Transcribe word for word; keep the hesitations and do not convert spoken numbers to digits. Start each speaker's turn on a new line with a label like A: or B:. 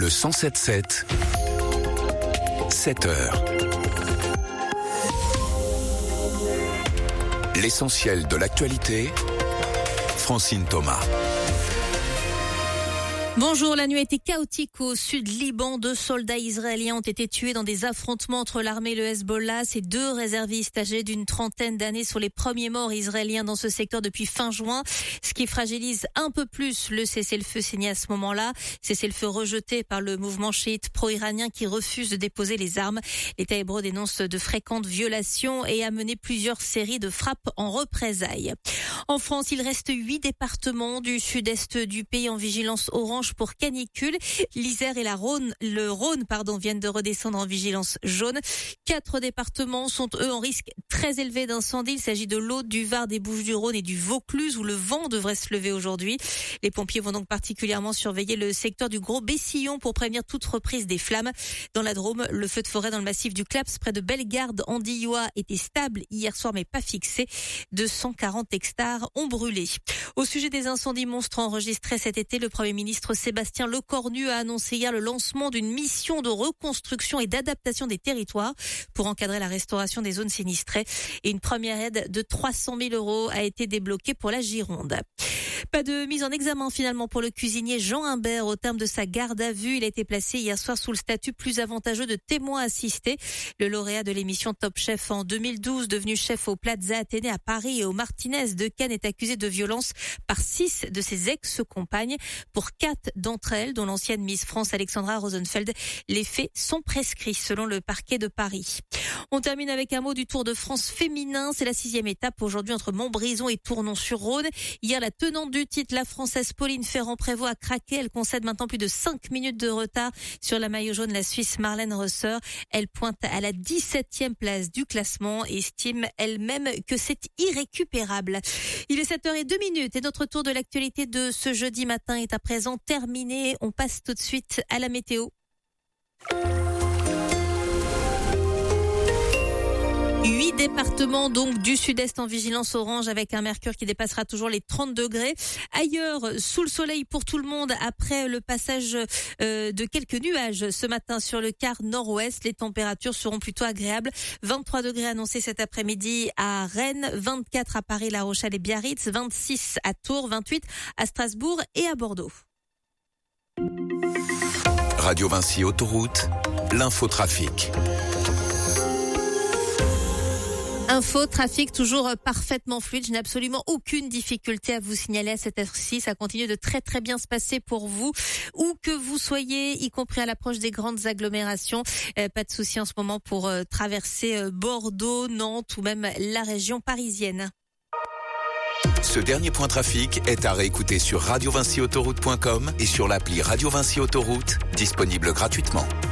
A: Le cent sept sept, sept heures. L'essentiel de l'actualité, Francine Thomas.
B: Bonjour, la nuit a été chaotique au sud Liban. Deux soldats israéliens ont été tués dans des affrontements entre l'armée et le Hezbollah. Ces deux réservistes âgés d'une trentaine d'années sont les premiers morts israéliens dans ce secteur depuis fin juin, ce qui fragilise un peu plus le cessez-le-feu signé à ce moment-là. Cessez-le-feu rejeté par le mouvement chiite pro-iranien qui refuse de déposer les armes. L'État hébreu dénonce de fréquentes violations et a mené plusieurs séries de frappes en représailles. En France, il reste huit départements du sud-est du pays en vigilance orange pour canicule. L'Isère et la Rhône, le Rhône, pardon, viennent de redescendre en vigilance jaune. Quatre départements sont eux en risque très élevé d'incendie. Il s'agit de l'Aude, du Var, des Bouches-du-Rhône et du Vaucluse où le vent devrait se lever aujourd'hui. Les pompiers vont donc particulièrement surveiller le secteur du Gros Bessillon pour prévenir toute reprise des flammes. Dans la Drôme, le feu de forêt dans le massif du Claps près de Bellegarde en Diois était stable hier soir mais pas fixé. deux cent quarante hectares ont brûlé. Au sujet des incendies monstres enregistrés cet été, le Premier ministre Sébastien Lecornu a annoncé hier le lancement d'une mission de reconstruction et d'adaptation des territoires pour encadrer la restauration des zones sinistrées. Et une première aide de trois cent mille euros a été débloquée pour la Gironde. Pas de mise en examen finalement pour le cuisinier Jean Imbert au terme de sa garde à vue. Il a été placé hier soir sous le statut plus avantageux de témoin assisté. Le lauréat de l'émission Top Chef en deux mille douze, devenu chef au Plaza Athénée à Paris et au Martinez de Cannes, est accusé de violence par six de ses ex-compagnes. Pour quatre d'entre elles, dont l'ancienne Miss France Alexandra Rosenfeld, les faits sont prescrits selon le parquet de Paris. On termine avec un mot du Tour de France féminin. C'est la sixième étape aujourd'hui entre Montbrison et Tournon-sur-Rhône. Hier, la tenante du titre, la Française Pauline Ferrand-Prévot, a craqué. Elle concède maintenant plus de cinq minutes de retard sur la maillot jaune, la Suisse Marlène Rösser. Elle pointe à la dix-septième place du classement et estime elle-même que c'est irrécupérable. Il est sept heures zéro deux et notre tour de l'actualité de ce jeudi matin est à présent terminé. On passe tout de suite à la météo. Huit départements donc du sud-est en vigilance orange avec un mercure qui dépassera toujours les trente degrés. Ailleurs, sous le soleil pour tout le monde après le passage euh, de quelques nuages ce matin sur le quart nord-ouest. Les températures seront plutôt agréables. vingt-trois degrés annoncés cet après-midi à Rennes, vingt-quatre à Paris, La Rochelle et Biarritz, vingt-six à Tours, vingt-huit à Strasbourg et à Bordeaux.
A: Radio Vinci Autoroute, l'infotrafic.
B: Info, trafic toujours parfaitement fluide. Je n'ai absolument aucune difficulté à vous signaler à cette heure-ci. Ça continue de très très bien se passer pour vous, où que vous soyez, y compris à l'approche des grandes agglomérations. Euh, pas de souci en ce moment pour euh, traverser euh, Bordeaux, Nantes ou même la région parisienne.
A: Ce dernier point trafic est à réécouter sur radio vinci autoroute point com et sur l'appli Radio Vinci Autoroute, disponible gratuitement.